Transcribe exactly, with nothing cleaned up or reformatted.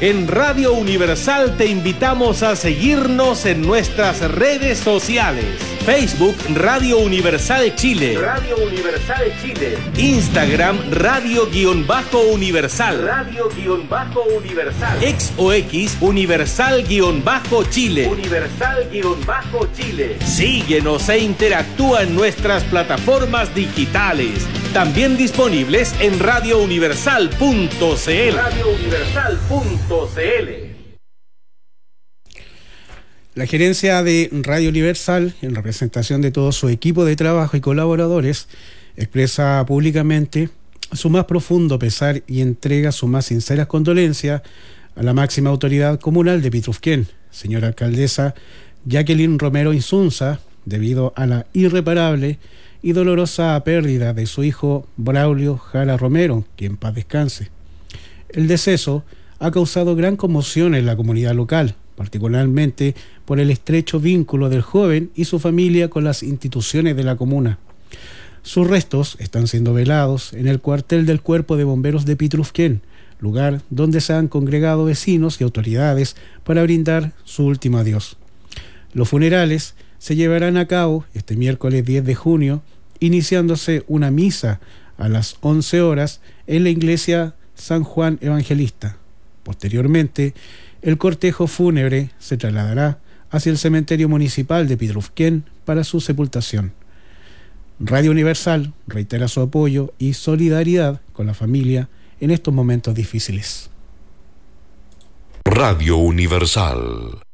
En Radio Universal te invitamos a seguirnos en nuestras redes sociales. Facebook Radio Universal Chile. Radio Universal Chile. Instagram Radio-Universal. Radio-Universal. Ex o X Universal-Chile. Universal-Chile. Síguenos e interactúa en nuestras plataformas digitales. También disponibles en radio universal punto c l. radio universal punto c l. La gerencia de Radio Universal, en representación de todo su equipo de trabajo y colaboradores, expresa públicamente su más profundo pesar y entrega sus más sinceras condolencias a la máxima autoridad comunal de Pitrufquén, señora alcaldesa Jacqueline Romero Insunza, debido a la irreparable y dolorosa pérdida de su hijo Braulio Jara Romero, que en paz descanse. El deceso ha causado gran conmoción en la comunidad local, particularmente por el estrecho vínculo del joven y su familia con las instituciones de la comuna. Sus restos están siendo velados en el cuartel del Cuerpo de Bomberos de Pitrufquén, lugar donde se han congregado vecinos y autoridades para brindar su último adiós. Los funerales se llevarán a cabo este miércoles diez de junio, iniciándose una misa a las once horas en la iglesia San Juan Evangelista. Posteriormente, el cortejo fúnebre se trasladará hacia el cementerio municipal de Pitrufquén para su sepultación. Radio Universal reitera su apoyo y solidaridad con la familia en estos momentos difíciles. Radio Universal.